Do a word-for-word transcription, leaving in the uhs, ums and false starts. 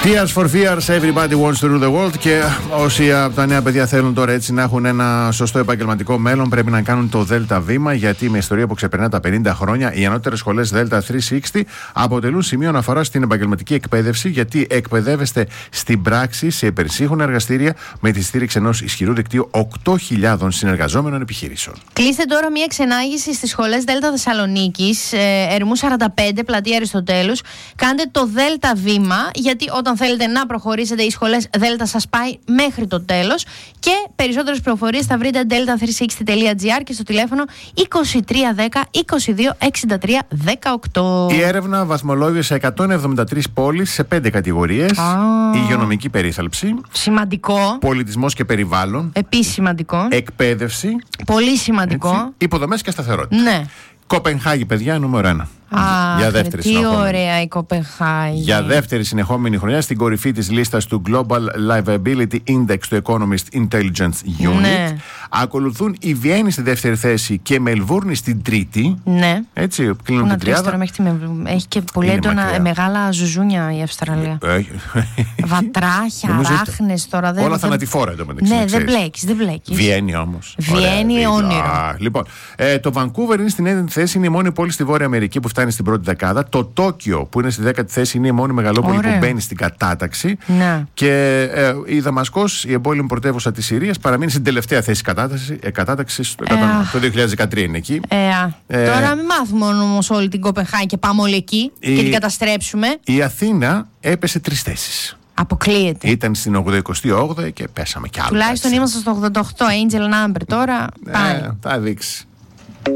Tears for Fears, Everybody Wants to Rule the World. Και όσοι από τα νέα παιδιά θέλουν τώρα έτσι να έχουν ένα σωστό επαγγελματικό μέλλον, πρέπει να κάνουν το Δέλτα βήμα, γιατί με ιστορία που ξεπερνά τα πενήντα χρόνια, οι ανώτερες σχολές Δέλτα τριακόσια εξήντα αποτελούν σημείο αναφορά στην επαγγελματική εκπαίδευση, γιατί εκπαιδεύεστε στην πράξη σε υπερσύγχρονα εργαστήρια με τη στήριξη ενός ισχυρού δικτύου οκτώ χιλιάδων συνεργαζόμενων επιχειρήσεων. Κλείστε τώρα μια ξενάγηση στις σχολές Δέλτα Θεσσαλονίκης, ε, Ερμού σαράντα πέντε, πλατεία Αριστοτέλους. Κάντε το Δέλτα βήμα, γιατί όταν θέλετε να προχωρήσετε, οι σχολές Δέλτα σας πάει μέχρι το τέλος. Και περισσότερες πληροφορίες θα βρείτε delta τριακόσια εξήντα τελεία τζι άρ και στο τηλέφωνο είκοσι τρία δέκα είκοσι δύο εξήντα τρία δεκαοκτώ. Η έρευνα βαθμολόγησε εκατόν εβδομήντα τρεις πόλεις σε πέντε κατηγορίες. Ah. Υγειονομική περίθαλψη. Σημαντικό. Πολιτισμός και περιβάλλον. Επίσης σημαντικό. Εκπαίδευση. Πολύ σημαντικό. Έτσι. Υποδομές και σταθερότητα. Ναι. Κοπενχάγη, παιδιά, νούμερο ένα. Α, για δεύτερη τι συνεχόμενη. ωραία η Κοπενχάγη. Για δεύτερη συνεχόμενη χρονιά στην κορυφή της λίστας του Global Livability Index του Economist Intelligence Unit. Ναι. Ακολουθούν η Βιέννη στη δεύτερη θέση και Μελβούρνη στην τρίτη. Ναι. Έτσι, κλείνουν την τριάδα. Τώρα, έχει, έχει και πολύ έντονα μεγάλα ζουζούνια η Αυστραλία. Ε, ε, Βατράχια, ράχνες τώρα. Δεν, όλα θανατηφόρα εδώ μεταξύ. Ναι, δεν μπλέκεις, δεν μπλέκεις. Βιέννη όμως. Βιέννη, όνειρο. Λοιπόν, ε, το Vancouver είναι στην ένατη θέση, είναι η μόνη πόλη στη Βόρεια Αμερική που φτάνει στην πρώτη δεκάδα. Το Τόκιο που είναι στη δέκατη θέση είναι η μόνη μεγαλόπολη που μπαίνει στην κατάταξη. Ναι. Και ε, η Δαμασκός, η εμπόλεμη πρωτεύουσα της Συρίας, παραμείνει στην τελευταία θέση κατάταξης. Το, ε, το δύο χιλιάδες δεκατρία είναι εκεί. Ε, ε, τώρα μην μάθουμε όμως όλη την Κοπενχάγη και πάμε όλοι εκεί η, και την καταστρέψουμε. Η Αθήνα έπεσε τρεις θέσεις. Αποκλείεται. Ήταν στην ογδοηκοστή όγδοη και πέσαμε κι άλλο. Τουλάχιστον είμαστε στο ογδόντα οκτώ, Angel Number τώρα. Ε, πάει. θα δείξει.